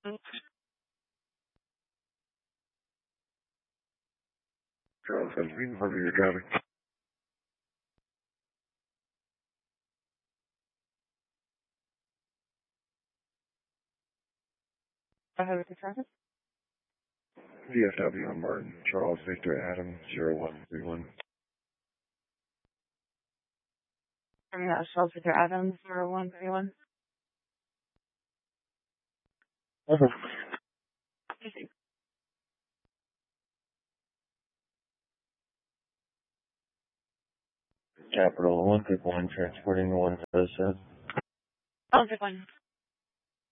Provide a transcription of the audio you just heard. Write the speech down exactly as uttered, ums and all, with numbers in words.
Charles, I'm reading over your driving. I have the traffic. V F W on Martin, Charles Victor Adam zero one three one. I'm not Charles Victor Adams zero one three one. Okay. Capital one fifty one transporting one to the Oh, good one.